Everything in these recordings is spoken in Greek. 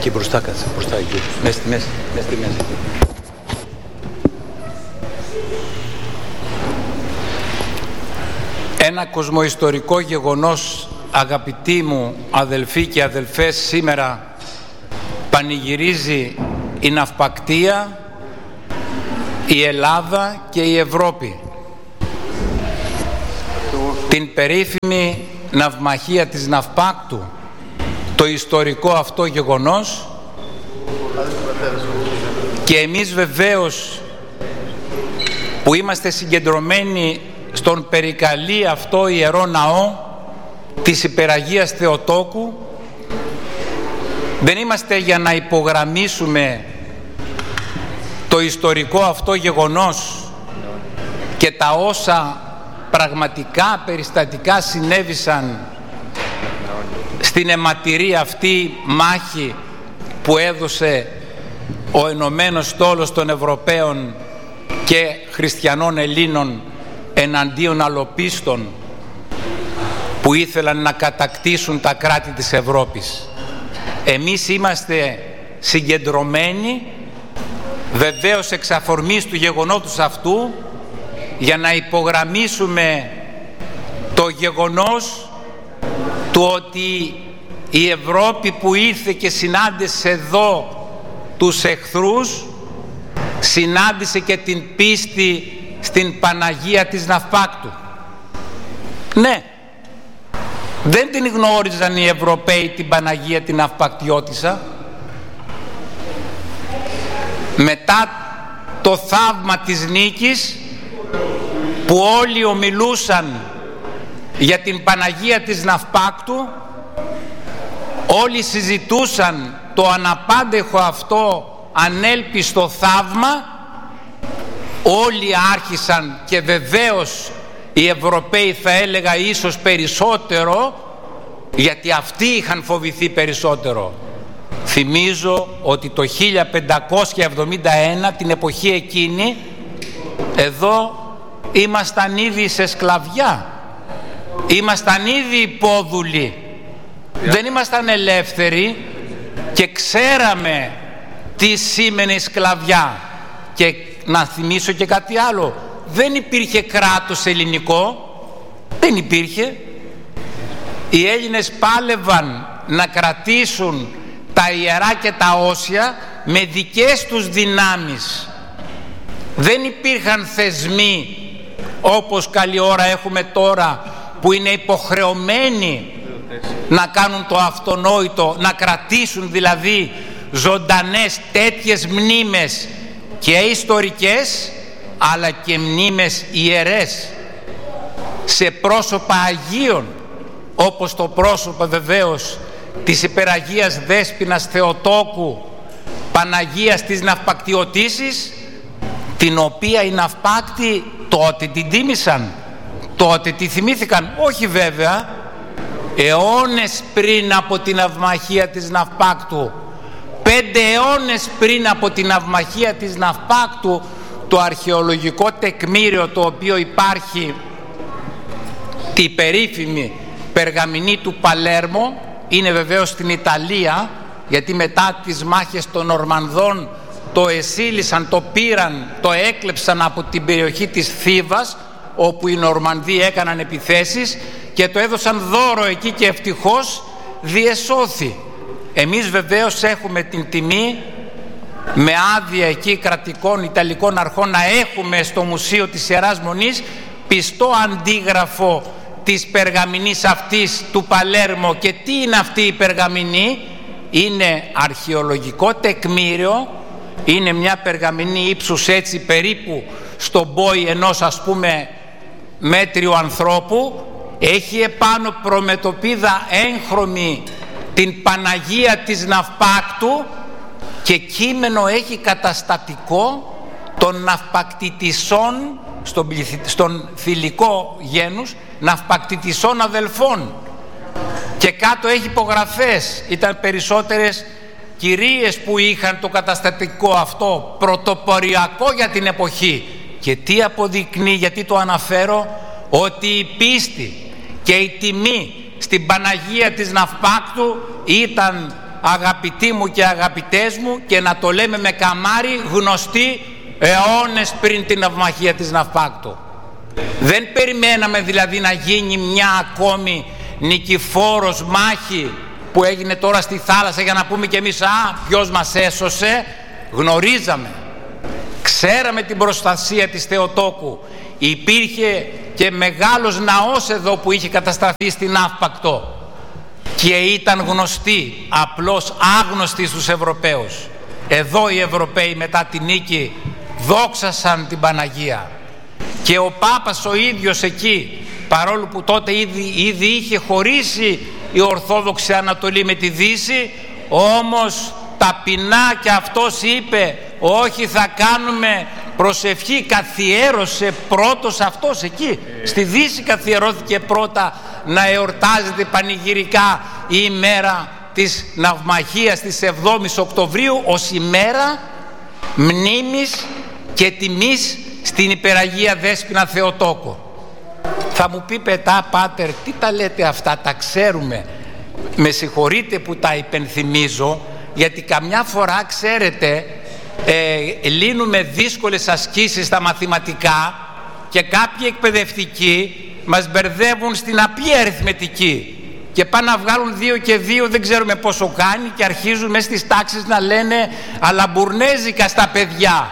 Εκεί μπροστά κάτσε, μπροστά εκεί, μέσα στη μέση, μέσα στη μέση. Ένα κοσμοϊστορικό γεγονός, αγαπητοί μου αδελφοί και αδελφές, σήμερα πανηγυρίζει η ναυπακτία, η Ελλάδα και η Ευρώπη. Την περίφημη ναυμαχία της Ναυπάκτου, το ιστορικό αυτό γεγονός, και εμείς βεβαίως που είμαστε συγκεντρωμένοι στον περικαλή αυτό ιερό ναό της Υπεραγίας Θεοτόκου, δεν είμαστε για να υπογραμμίσουμε το ιστορικό αυτό γεγονός και τα όσα πραγματικά περιστατικά συνέβησαν στην αιματηρή αυτή μάχη που έδωσε ο Ενωμένος Στόλος των Ευρωπαίων και Χριστιανών Ελλήνων εναντίον αλλοπίστων που ήθελαν να κατακτήσουν τα κράτη της Ευρώπης. Εμείς είμαστε συγκεντρωμένοι βεβαίως εξ αφορμής του γεγονότος αυτού για να υπογραμμίσουμε το γεγονός του ότι η Ευρώπη που ήρθε και συνάντησε εδώ τους εχθρούς, συνάντησε και την πίστη στην Παναγία της Ναυπάκτου. Ναι, δεν την γνώριζαν οι Ευρωπαίοι την Παναγία την Ναυπακτιώτισσα. Μετά το θαύμα της νίκης που όλοι ομιλούσαν για την Παναγία της Ναυπάκτου, όλοι συζητούσαν το αναπάντεχο αυτό ανέλπιστο θαύμα, όλοι άρχισαν, και βεβαίως οι Ευρωπαίοι θα έλεγα ίσως περισσότερο, γιατί αυτοί είχαν φοβηθεί περισσότερο. Θυμίζω ότι το 1571, την εποχή εκείνη, εδώ ήμασταν ήδη σε σκλαβιά, ήμασταν ήδη υπόδουλοι, δεν ήμασταν ελεύθεροι και ξέραμε τι σήμαινε η σκλαβιά. Και να θυμίσω και κάτι άλλο, δεν υπήρχε κράτος ελληνικό, δεν υπήρχε. Οι Έλληνες πάλευαν να κρατήσουν τα ιερά και τα όσια με δικές τους δυνάμεις. Δεν υπήρχαν θεσμοί όπως καλή ώρα έχουμε τώρα, που είναι υποχρεωμένοι να κάνουν το αυτονόητο, να κρατήσουν δηλαδή ζωντανές τέτοιες μνήμες και ιστορικές, αλλά και μνήμες ιερές σε πρόσωπα Αγίων, όπως το πρόσωπο βεβαίως της Υπεραγίας Δέσποινας Θεοτόκου, Παναγίας της Ναυπακτιωτίσης, την οποία οι ναυπάκτοι τότε την τίμησαν, τότε τη θυμήθηκαν, όχι βέβαια αιώνες πριν από την ναυμαχία της Ναυπάκτου, 5 αιώνες πριν από την ναυμαχία της Ναυπάκτου. Το αρχαιολογικό τεκμήριο το οποίο υπάρχει, τη περίφημη περγαμηνή του Παλέρμο, είναι βεβαίως στην Ιταλία, γιατί μετά τις μάχες των Νορμανδών το εσύλισαν, το πήραν, το έκλεψαν από την περιοχή της Θήβας, όπου οι Νορμανδοί έκαναν επιθέσεις και το έδωσαν δώρο εκεί και ευτυχώς διεσώθη. Εμείς βεβαίως έχουμε την τιμή, με άδεια εκεί κρατικών Ιταλικών αρχών, να έχουμε στο Μουσείο της Ιεράς Μονής πιστό αντίγραφο της περγαμηνής αυτής του Παλέρμο. Και τι είναι αυτή η περγαμηνή? Είναι αρχαιολογικό τεκμήριο, είναι μια περγαμηνή ύψους έτσι περίπου στον πόη ενός ας πούμε μέτριου ανθρώπου, έχει επάνω προμετωπίδα έγχρωμη την Παναγία της Ναυπάκτου και κείμενο έχει καταστατικό των ναυπακτητισσών στον θηλυκό γένους, ναυπακτητισσών αδελφών, και κάτω έχει υπογραφές. Ήταν περισσότερες κυρίες που είχαν το καταστατικό αυτό, πρωτοποριακό για την εποχή. Και τι αποδεικνύει, γιατί το αναφέρω? Ότι η πίστη και η τιμή στην Παναγία της Ναυπάκτου ήταν αγαπητοί μου και αγαπητές μου, και να το λέμε με καμάρι, γνωστοί αιώνες πριν την ναυμαχία της Ναυπάκτου. Δεν περιμέναμε δηλαδή να γίνει μια ακόμη νικηφόρος μάχη που έγινε τώρα στη θάλασσα για να πούμε κι εμείς ποιος μας έσωσε. Γνωρίζαμε, ξέραμε την προστασία της Θεοτόκου. Υπήρχε και μεγάλος ναός εδώ που είχε καταστραφεί στην Ναύπακτο και ήταν γνωστή, απλώς άγνωστη στους Ευρωπαίους. Εδώ οι Ευρωπαίοι μετά τη νίκη δόξασαν την Παναγία, και ο Πάπας ο ίδιος εκεί, παρόλο που τότε ήδη είχε χωρίσει η Ορθόδοξη Ανατολή με τη Δύση, όμως ταπεινά και αυτός είπε όχι, θα κάνουμε προσευχή. Καθιέρωσε πρώτος αυτός εκεί στη Δύση, καθιερώθηκε πρώτα να εορτάζεται πανηγυρικά η ημέρα της ναυμαχίας της 7ης Οκτωβρίου ως ημέρα μνήμης και τιμής στην υπεραγία Δέσποινα Θεοτόκο. Θα μου πει πετά, πάτερ, τι τα λέτε αυτά, τα ξέρουμε. Με συγχωρείτε που τα υπενθυμίζω, γιατί καμιά φορά, ξέρετε, λύνουμε δύσκολες ασκήσεις στα μαθηματικά και κάποιοι εκπαιδευτικοί μας μπερδεύουν στην απλή αριθμητική και πάνε να βγάλουν 2 και 2 δεν ξέρουμε πόσο κάνει και αρχίζουν μέσα στις τάξεις να λένε αλαμπουρνέζικα στα παιδιά.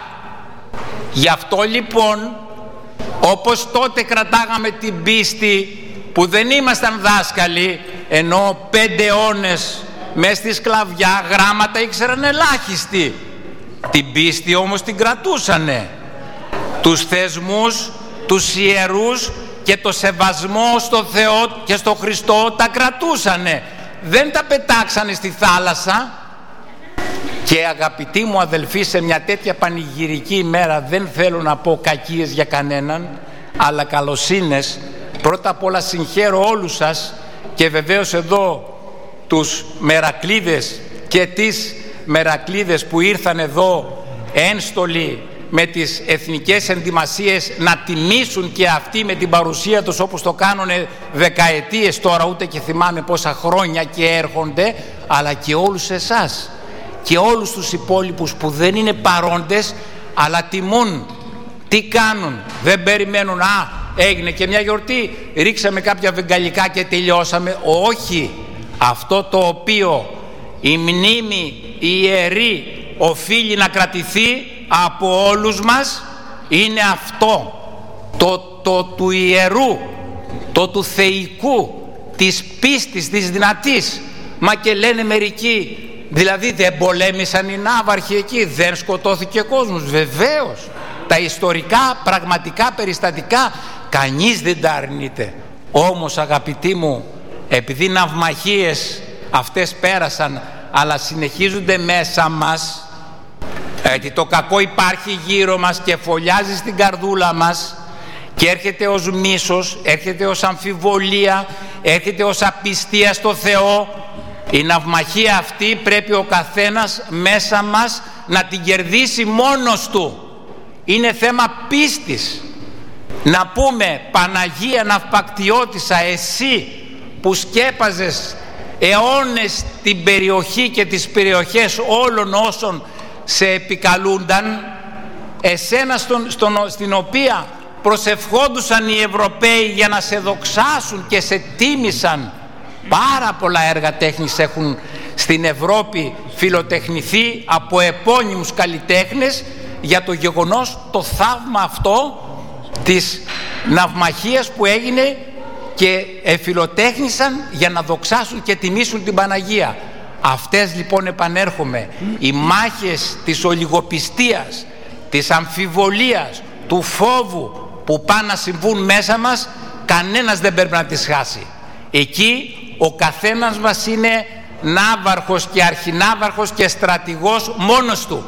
Γι' αυτό λοιπόν, όπως τότε κρατάγαμε την πίστη που δεν ήμασταν δάσκαλοι, ενώ 5 αιώνες μέσα στη σκλαβιά γράμματα ήξεραν ελάχιστοι, την πίστη όμως την κρατούσανε. Τους θεσμούς, τους ιερούς και το σεβασμό στο Θεό και στο Χριστό τα κρατούσανε. Δεν τα πετάξανε στη θάλασσα. Και αγαπητοί μου αδελφοί, σε μια τέτοια πανηγυρική ημέρα δεν θέλω να πω κακίες για κανέναν, αλλά καλοσύνες. Πρώτα απ' όλα συγχαίρω όλους σας και βεβαίως εδώ τους Μερακλείδες και τις Μερακλείδες που ήρθαν εδώ ένστολοι με τις εθνικές ενδυμασίες να τιμήσουν και αυτοί με την παρουσία τους, όπως το κάνουν δεκαετίες τώρα, ούτε και θυμάμαι πόσα χρόνια, και έρχονται, αλλά και όλους εσάς και όλους τους υπόλοιπους που δεν είναι παρόντες αλλά τιμούν. Τι κάνουν? Δεν περιμένουν έγινε και μια γιορτή, ρίξαμε κάποια βεγγαλικά και τελειώσαμε. Όχι, αυτό το οποίο η μνήμη η ιερή οφείλει να κρατηθεί από όλους μας είναι αυτό, το του ιερού, το του θεϊκού, της πίστης, της δυνατής. Μα και λένε μερικοί, δηλαδή δεν πολέμησαν οι ναύαρχοι εκεί, δεν σκοτώθηκε κόσμος? Βεβαίως, τα ιστορικά πραγματικά περιστατικά κανείς δεν τα αρνείται. Όμως αγαπητοί μου, επειδή ναυμαχίες αυτές πέρασαν αλλά συνεχίζονται μέσα μας, γιατί το κακό υπάρχει γύρω μας και φωλιάζει στην καρδούλα μας και έρχεται ως μίσος, έρχεται ως αμφιβολία, έρχεται ως απιστία στο Θεό. Η ναυμαχία αυτή πρέπει ο καθένας μέσα μας να την κερδίσει μόνος του. Είναι θέμα πίστης. Να πούμε, Παναγία Ναυπακτιώτισσα, εσύ που σκέπαζες αιώνες την περιοχή και τις περιοχές όλων όσων σε επικαλούνταν, εσένα στην οποία προσευχόντουσαν οι Ευρωπαίοι για να σε δοξάσουν και σε τίμησαν. Πάρα πολλά έργα τέχνης έχουν στην Ευρώπη φιλοτεχνηθεί από επώνυμους καλλιτέχνες για το γεγονός, το θαύμα αυτό της ναυμαχίας που έγινε και φιλοτέχνησαν για να δοξάσουν και τιμήσουν την Παναγία. Αυτές λοιπόν, επανέρχομαι, οι μάχες της ολιγοπιστίας, της αμφιβολίας, του φόβου που πάνε να συμβούν μέσα μας, κανένας δεν πρέπει να τις χάσει. Εκεί ο καθένας μας είναι ναύαρχος και αρχινάβαρχος και στρατηγός μόνος του.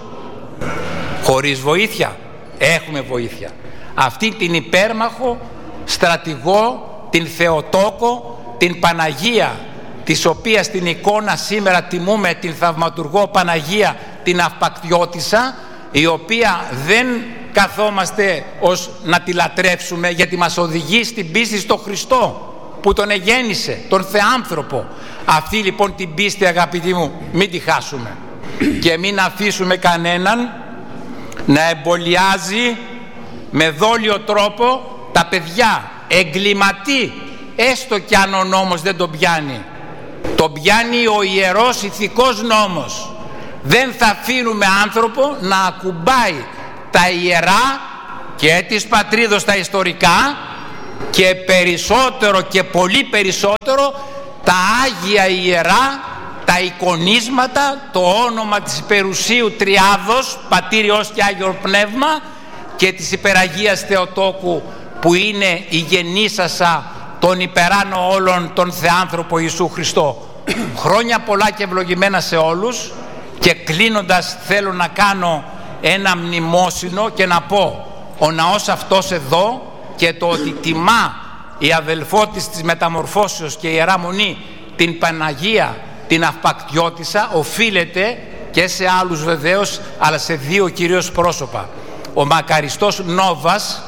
Χωρίς βοήθεια? Έχουμε βοήθεια. Αυτή την υπέρμαχο στρατηγό, την Θεοτόκο, την Παναγία, της οποίας την εικόνα σήμερα τιμούμε, την θαυματουργό Παναγία την Ναυπακτιώτισσα, η οποία δεν καθόμαστε ως να τη λατρεύσουμε, γιατί μας οδηγεί στην πίστη στο Χριστό, που τον εγέννησε, τον θεάνθρωπο. Αυτή λοιπόν την πίστη, αγαπητοί μου, μην τη χάσουμε και μην αφήσουμε κανέναν να εμπολιάζει με δόλιο τρόπο τα παιδιά. Εγκληματί, έστω κι αν ο νόμος δεν τον πιάνει, τον πιάνει ο ιερός ηθικός νόμος. Δεν θα αφήνουμε άνθρωπο να ακουμπάει τα ιερά και της πατρίδος τα ιστορικά και περισσότερο και πολύ περισσότερο τα Άγια Ιερά, τα εικονίσματα, το όνομα της υπερουσίου Τριάδος, Πατήρ, Υιός και Άγιο Πνεύμα, και της υπεραγίας Θεοτόκου που είναι η γεννήσασα των υπεράνω όλων τον Θεάνθρωπο Ιησού Χριστό. Χρόνια πολλά και ευλογημένα σε όλους, και κλείνοντας θέλω να κάνω ένα μνημόσυνο και να πω: ο ναός αυτός εδώ και το ότι τιμά η αδελφότης της Μεταμορφώσεως και η Ιερά Μονή την Παναγία την Αυπακτιώτισσα οφείλεται και σε άλλους βεβαίως, αλλά σε δύο κυρίως πρόσωπα. Ο μακαριστός Νόβας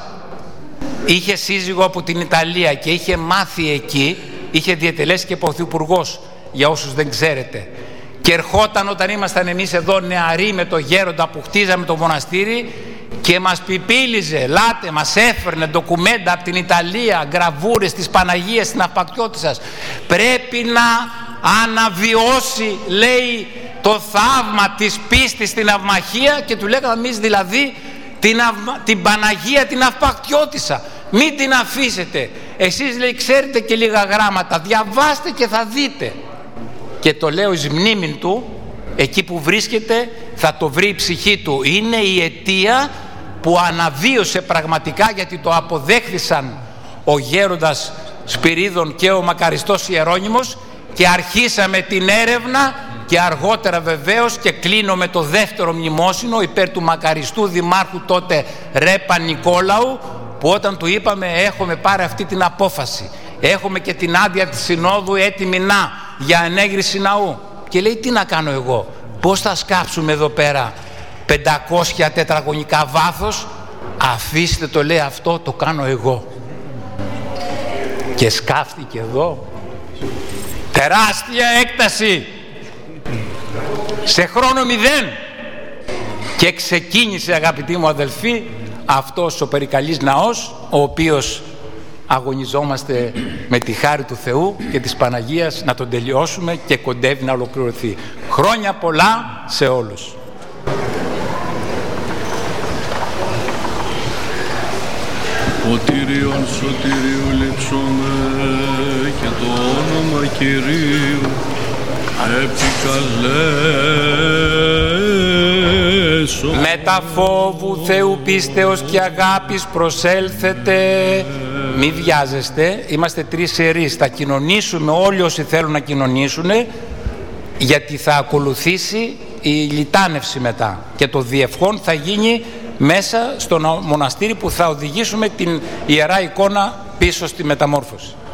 είχε σύζυγο από την Ιταλία και είχε μάθει εκεί, είχε διετελέσει και πρωθυπουργός, για όσους δεν ξέρετε, και ερχόταν όταν ήμασταν εμείς εδώ νεαροί με το γέροντα που χτίζαμε το μοναστήρι και μας πιπίλιζε, λάτε, μας έφερνε ντοκουμέντα από την Ιταλία, γραβούρες της Παναγίας στην Αυπακτιώτισσας. Πρέπει να αναβιώσει, λέει, το θαύμα της πίστης στην αυμαχία, και του λέγαμε εμείς δηλαδή την Παναγία την Αυπακτιώτισσα. Μην την αφήσετε. Εσείς, λέει, ξέρετε και λίγα γράμματα, διαβάστε και θα δείτε. Και το λέω εις μνήμην του, εκεί που βρίσκεται θα το βρει η ψυχή του. Είναι η αιτία που αναβίωσε πραγματικά, γιατί το αποδέχθησαν ο γέροντας Σπυρίδων και ο μακαριστός Ιερώνυμος, και αρχίσαμε την έρευνα, και αργότερα βεβαίως, και κλείνω με το δεύτερο μνημόσυνο υπέρ του μακαριστού δημάρχου τότε Ρέπα Νικόλαου, που όταν του είπαμε έχουμε πάρει αυτή την απόφαση, έχουμε και την άδεια της Συνόδου έτοιμη για ανέγρηση ναού, και λέει: τι να κάνω εγώ, πώς θα σκάψουμε εδώ πέρα 500 τετραγωνικά βάθος? Αφήστε το, λέει, αυτό το κάνω εγώ. Και σκάφτηκε εδώ τεράστια έκταση σε χρόνο 0, και ξεκίνησε, αγαπητοί μου αδελφοί, αυτός ο περικαλής ναός, ο οποίος αγωνιζόμαστε με τη χάρη του Θεού και της Παναγίας να τον τελειώσουμε, και κοντεύει να ολοκληρωθεί. Χρόνια πολλά σε όλους. Ο Τύριον σωτηρίου λείψομαι και το όνομα Κυρίου επικαλέσω. Με τα φόβου Θεού πίστεως και αγάπης προσέλθετε. Μη βιάζεστε, είμαστε 3 ιερείς, θα κοινωνήσουμε όλοι όσοι θέλουν να κοινωνήσουν, γιατί θα ακολουθήσει η λιτάνευση μετά, και το διευχόν θα γίνει μέσα στο μοναστήρι που θα οδηγήσουμε την Ιερά Εικόνα πίσω στη Μεταμόρφωση.